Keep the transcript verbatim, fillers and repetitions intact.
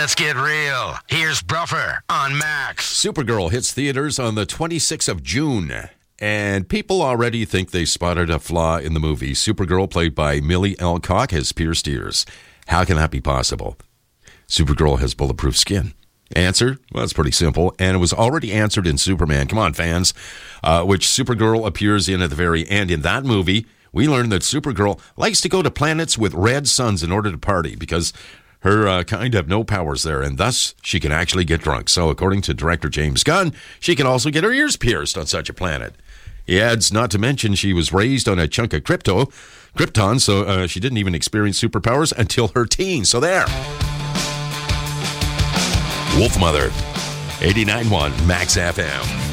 Let's get real. Here's Bruffer on Max. Supergirl hits theaters on the twenty-sixth of June, and people already think they spotted a flaw in the movie. Supergirl, played by Millie Alcock, has pierced ears. How can that be possible? Supergirl has bulletproof skin. Answer? Well, it's pretty simple, and it was already answered in Superman. Come on, fans. Uh, which Supergirl appears in at the very end. In that movie, we learned that Supergirl likes to go to planets with red suns in order to party because her uh, kind have no powers there, and thus she can actually get drunk. So according to director James Gunn, she can also get her ears pierced on such a planet. He adds, not to mention she was raised on a chunk of crypto, Krypton, so uh, she didn't even experience superpowers until her teens. So there. Wolfmother, eighty-nine point one Max F M.